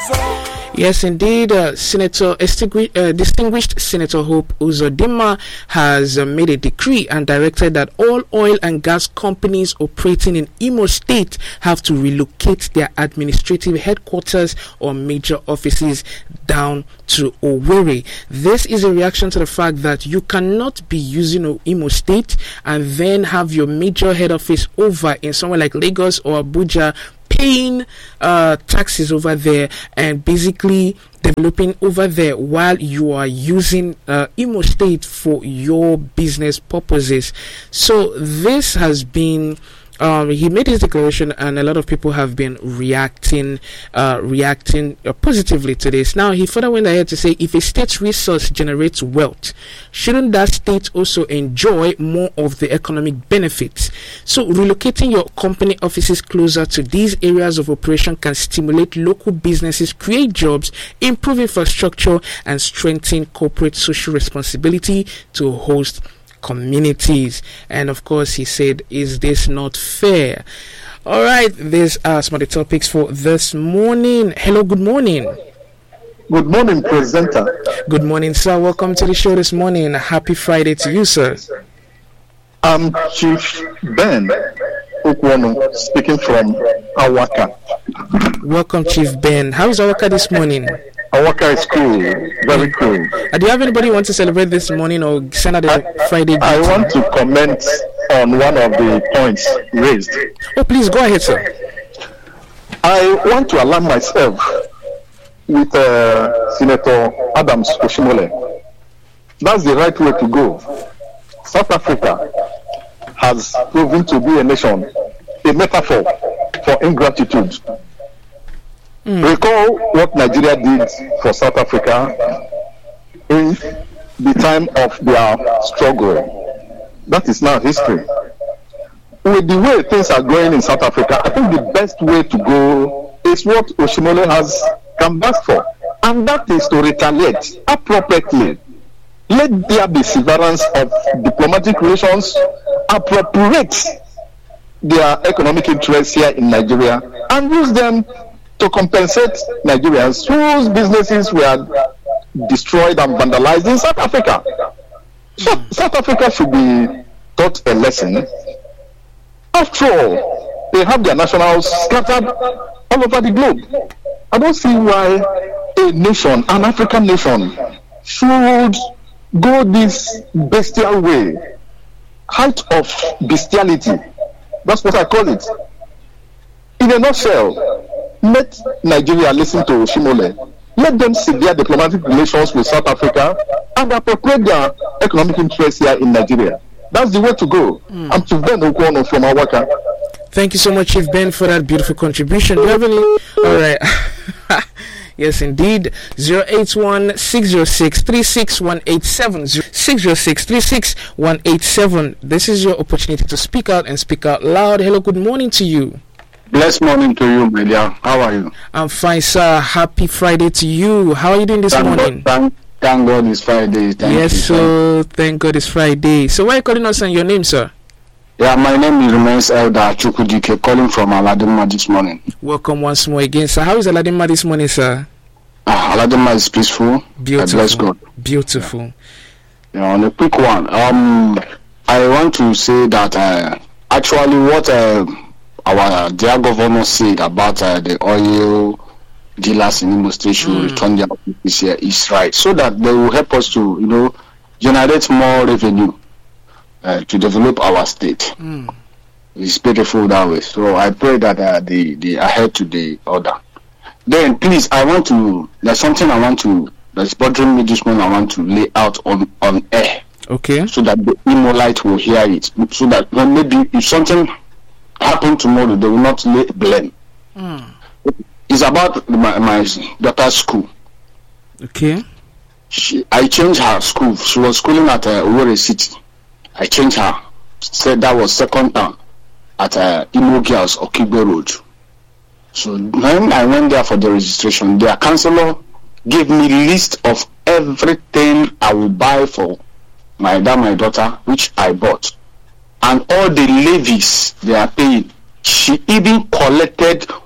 Yes, indeed. Distinguished Senator Hope Uzodinma has made a decree and directed that all oil and gas companies operating in Imo State have to relocate their administrative headquarters or major offices down to Owerri. This is a reaction to the fact that you cannot be using Imo State and then have your major head office over in somewhere like Lagos or Abuja, paying taxes over there and basically developing over there while you are using Imo State for your business purposes. So this has been he made his declaration, and a lot of people have been reacting positively to this. Now, he further went ahead to say, if a state's resource generates wealth, shouldn't that state also enjoy more of the economic benefits? So, relocating your company offices closer to these areas of operation can stimulate local businesses, create jobs, improve infrastructure, and strengthen corporate social responsibility to host communities. And of course, he said, is this not fair? All right, these are some of the topics for this morning. Hello, good morning. Good morning, presenter. Good morning, sir. Welcome to the show this morning. Happy Friday to you, sir. I'm Chief Ben Okwono, speaking from Awaka. Welcome, Chief Ben. How is Awaka this morning? Awaka is cool, very cool. Do you have anybody who wants to celebrate this morning or send out a Friday? I want to comment on one of the points raised. Oh, please go ahead, sir. I want to align myself with Senator Adams Oshimole. That's the right way to go. South Africa has proven to be a nation, a metaphor for ingratitude. Recall what Nigeria did for South Africa in the time of their struggle. That is now history. With the way things are going in South Africa, I think the best way to go is what Oshimole has canvassed for, and that is to retaliate appropriately. Let there be severance of diplomatic relations, appropriate their economic interests here in Nigeria, and use them to compensate Nigerians whose businesses were destroyed and vandalized in South Africa. So South Africa should be taught a lesson. After all, they have their nationals scattered all over the globe. I don't see why a nation, an African nation, should go this bestial way. Height of bestiality. That's what I call it. In a nutshell, let Nigeria listen to Oshimole. Let them sever diplomatic relations with South Africa and appropriate their economic interests here in Nigeria. That's the way to go. I'm Chief Ben Okwono from Awaka. Thank you so much, Chief Ben, for that beautiful contribution. Do you have any? All right. Yes, indeed. 081-606-36187. 606-36187. This is your opportunity to speak out and speak out loud. Hello, good morning to you. Blessed morning to you, my dear. How are you? I'm fine, sir. Happy Friday to you. How are you doing this morning? Thank God it's Friday. Thank God it's Friday. So why are you calling us, and your name, sir? Yeah, my name is Remains Elder Chukudike, calling from Aladima this morning. Welcome once more again, sir. How is Aladima this morning, sir? Aladima is peaceful. Beautiful. Bless God. Beautiful. Yeah, on a quick one, I want to say that actually what our dear governor said about the oil dealers in Imo State should return their office here is right, so that they will help us to, generate more revenue to develop our state. It's beautiful that way. So I pray that they adhere to the order. Then please, there's something that's bothering me this morning. I want to lay out on air. Okay. So that the Imolite will hear it. So that when maybe if something happen tomorrow, they will not lay blame. It's about my daughter's school. Okay. I changed her school. She was schooling at Owerri City. I changed her. Said that was second term at Imo Girls Okigwe Road. So when I went there for the registration, their counselor gave me a list of everything I will buy for my daughter, which I bought. And all the levies they are paying, she even collected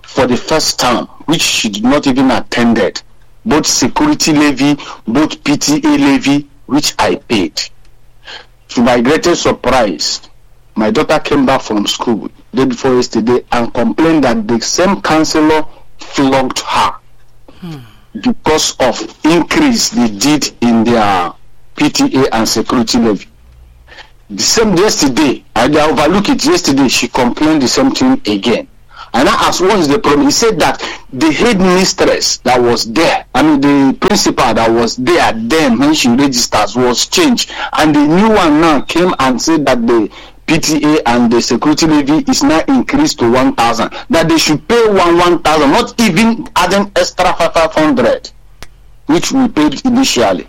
for the first term, which she did not even attended, both security levy, both PTA levy, which I paid. To my greatest surprise, my daughter came back from school day before yesterday and complained that the same councillor flogged her because of increase they did in their PTA and security levy. The same yesterday, I overlooked it yesterday, she complained the same thing again. And I asked, what is the problem? He said that the headmistress that was there, the principal that was there then when she registers was changed. And the new one now came and said that the PTA and the security levy is now increased to 1,000. That they should pay 1,000, not even adding extra 500, which we paid initially.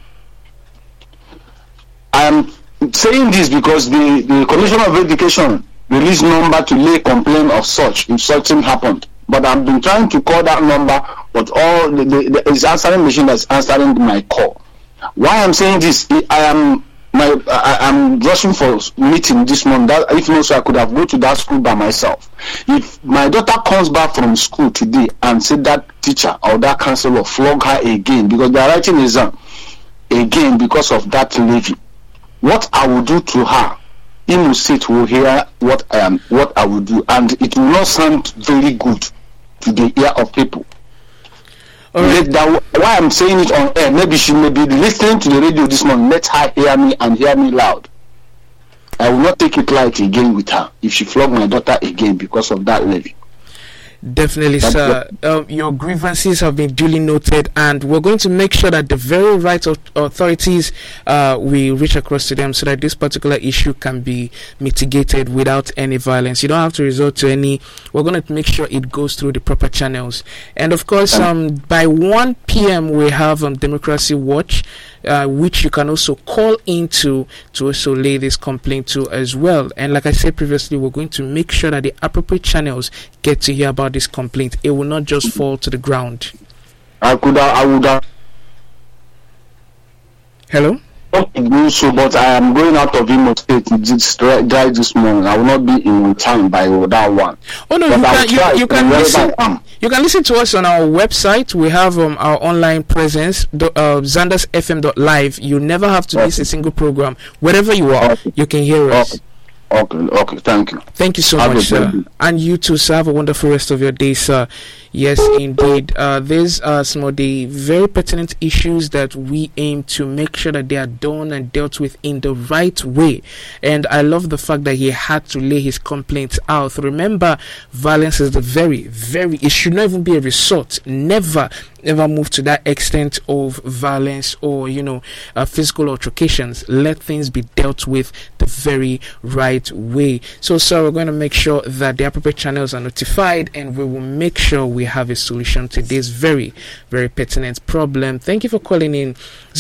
I am saying this because the Commission of Education released number to lay complaint of such if something happened. But I've been trying to call that number, but all the answering machine that's answering my call. Why I'm saying this, I'm rushing for meeting this morning. That if not, so I could have go to that school by myself. If my daughter comes back from school today and said that teacher or that counselor flog her again because they are writing exam again because of that levy, what I will do to her, Imo State will hear what I will do, and it will not sound very good to the ear of people. Right. Why I'm saying it on air, maybe she may be listening to the radio this morning. Let her hear me and hear me loud. I will not take it light again with her if she flog my daughter again because of that levy. Definitely, sir. Your grievances have been duly noted, and we're going to make sure that the very right authorities we reach across to them so that this particular issue can be mitigated without any violence. You don't have to resort to any. We're going to make sure it goes through the proper channels. And of course, by 1 p.m. we have Democracy Watch, which you can also call into to also lay this complaint to as well. And like I said previously, we're going to make sure that the appropriate channels get to hear about this complaint. It will not just fall to the ground. I would have. Hello? So, but I am going out of Imo State dry this morning. I will not be in time by that one. Oh no, you can listen. You can listen to us on our website. We have our online presence, zandersfm.live. You never have to miss a single program. Wherever you are, you can hear us. Okay, thank you. Thank you so much, sir. And you too, sir. Have a wonderful rest of your day, sir. Yes, indeed. There's some of the very pertinent issues that we aim to make sure that they are done and dealt with in the right way. And I love the fact that he had to lay his complaints out. Remember, violence is the very, it should not even be a resort. Never move to that extent of violence or, physical altercations. Let things be dealt with the very right way. So, sir, we're going to make sure that the appropriate channels are notified, and we will make sure we have a solution to this very, very pertinent problem. Thank you for calling in.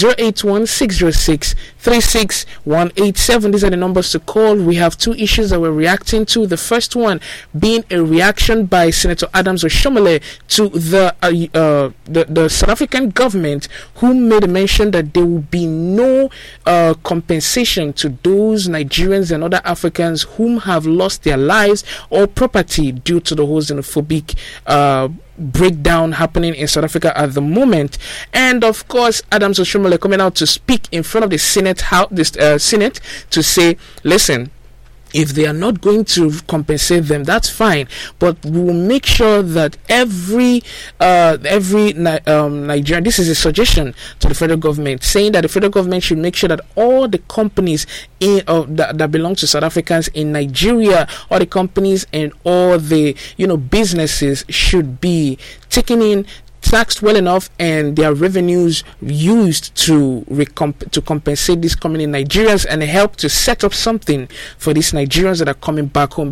081-606-36187. These are the numbers to call. We have two issues that we're reacting to. The first one being a reaction by Senator Adams Oshomole to the South African government, who made a mention that there will be no compensation to those Nigerians and other Africans whom have lost their lives or property due to the whole xenophobic breakdown happening in South Africa at the moment. And of course, Adams Oshomole coming out to speak in front of the Senate to say, listen, if they are not going to compensate them, that's fine, but we will make sure that every Nigerian, this is a suggestion to the federal government, saying that the federal government should make sure that all the companies that belong to South Africans in Nigeria, all the companies and all the businesses should be taken in, taxed well enough, and their revenues used to compensate these coming in Nigerians and help to set up something for these Nigerians that are coming back home.